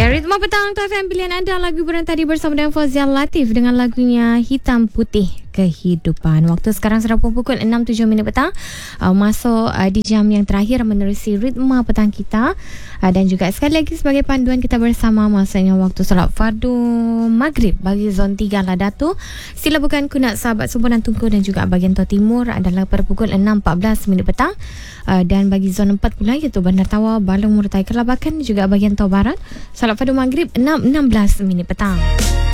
Ya, Ritma Petang tu FM pilihan anda. Lagu hiburan tadi bersama dengan Fauzial Latif dengan lagunya Hitam Putih Kehidupan. Waktu sekarang sudah pukul 6.07 petang. Masuk di jam yang terakhir menerusi Ritma Petang kita. Dan juga sekali lagi sebagai panduan kita bersama, masanya waktu solat fardu maghrib bagi zon 3 Ladatu. Sila bukan kunat sahabat Sumpunan Tungku dan juga bahagian Tua Timur adalah pada pukul 6.14 petang. Dan bagi zon 4 pula iaitu Bandar Tawa, Balong Murtai Kelabakan juga bahagian Tua Barat, solat fardu maghrib 6.16 petang.